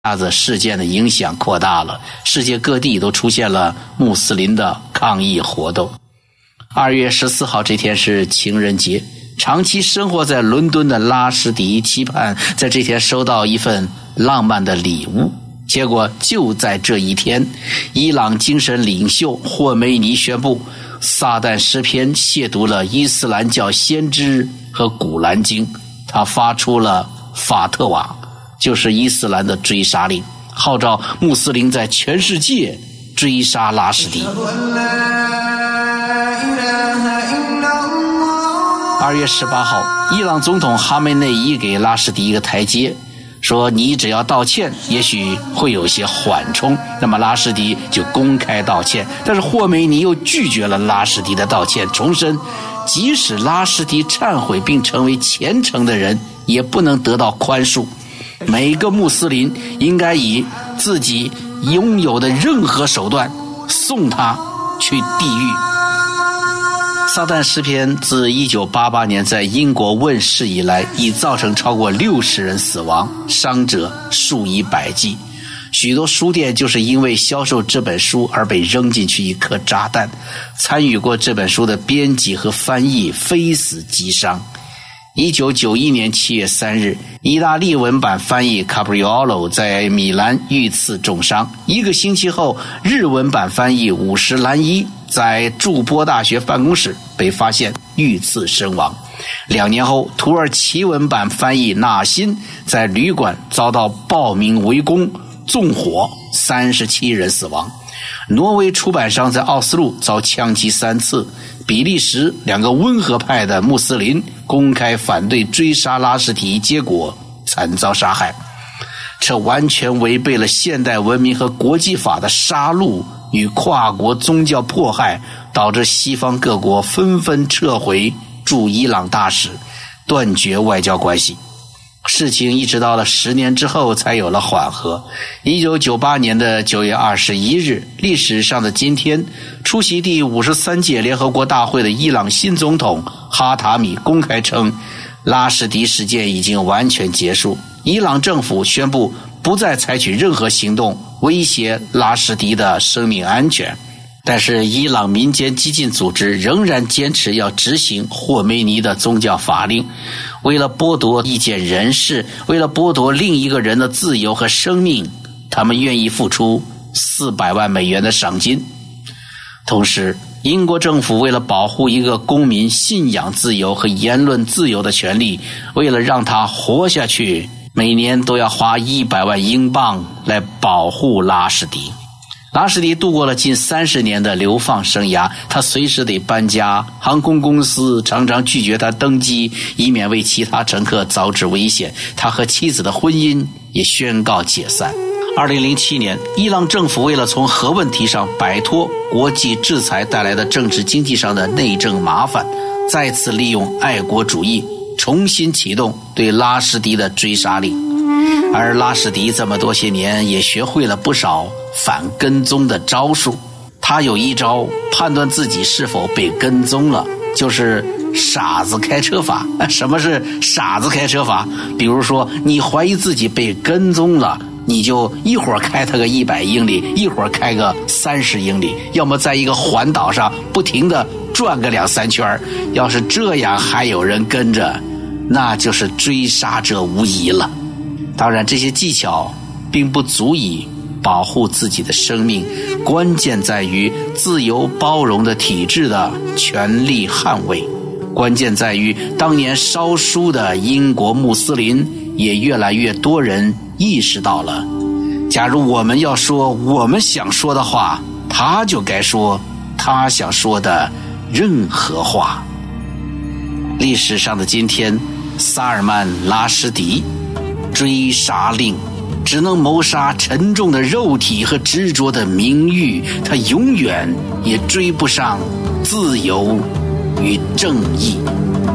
下子事件的影响扩大了，世界各地都出现了穆斯林的抗议活动。2月14号这天是情人节，长期生活在伦敦的拉什迪期盼在这天收到一份浪漫的礼物。结果就在这一天，伊朗精神领袖霍梅尼宣布，撒旦诗篇亵渎了伊斯兰教先知和古兰经，他发出了法特瓦，就是伊斯兰的追杀令，号召穆斯林在全世界追杀拉什迪。2月18号，伊朗总统哈梅内伊给拉什迪一个台阶，说你只要道歉，也许会有些缓冲。那么拉什迪就公开道歉，但是霍梅尼又拒绝了拉什迪的道歉，重申即使拉什迪忏悔并成为虔诚的人，也不能得到宽恕。每个穆斯林应该以自己拥有的任何手段送他去地狱。撒旦诗篇自1988年在英国问世以来，已造成超过60人死亡，伤者数以百计。许多书店就是因为销售这本书而被扔进去一颗炸弹。参与过这本书的编辑和翻译非死即伤。1991年7月3日，意大利文版翻译卡布里奥罗在米兰遇刺重伤。1个星期后，日文版翻译五十岚一在筑波大学办公室被发现遇刺身亡。2年后，土耳其文版翻译纳辛在旅馆遭到暴民围攻纵火，37人死亡。挪威出版商在奥斯陆遭枪击3次。比利时2个温和派的穆斯林公开反对追杀拉什迪，结果惨遭杀害。这完全违背了现代文明和国际法的杀戮与跨国宗教迫害，导致西方各国纷纷撤回驻伊朗大使，断绝外交关系。事情一直到了10年之后才有了缓和。1998年的9月21日，历史上的今天，出席第53届联合国大会的伊朗新总统哈塔米公开称，拉什迪事件已经完全结束。伊朗政府宣布不再采取任何行动威胁拉什迪的生命安全。但是伊朗民间激进组织仍然坚持要执行霍梅尼的宗教法令，为了剥夺意见人士，为了剥夺另一个人的自由和生命，他们愿意付出400万美元的赏金。同时，英国政府为了保护一个公民信仰自由和言论自由的权利，为了让他活下去，每年都要花100万英镑来保护拉什迪。拉什迪度过了近30年的流放生涯，他随时得搬家，航空公司常常拒绝他登机，以免为其他乘客招致危险。他和妻子的婚姻也宣告解散。2007年，伊朗政府为了从核问题上摆脱国际制裁带来的政治经济上的内政麻烦，再次利用爱国主义重新启动对拉什迪的追杀令。而拉什迪这么多些年也学会了不少反跟踪的招数。他有一招判断自己是否被跟踪了，就是傻子开车法。什么是傻子开车法？比如说你怀疑自己被跟踪了，你就一会儿开它个100英里，一会儿开个30英里，要么在一个环岛上不停地转个2-3圈。要是这样还有人跟着，那就是追杀者无疑了。当然，这些技巧并不足以保护自己的生命，关键在于自由包容的体制的全力捍卫。关键在于当年烧书的英国穆斯林，也越来越多人意识到了，假如我们要说我们想说的话，他就该说他想说的任何话。历史上的今天，萨尔曼·拉什迪追杀令只能谋杀沉重的肉体和执着的名誉，他永远也追不上自由与正义。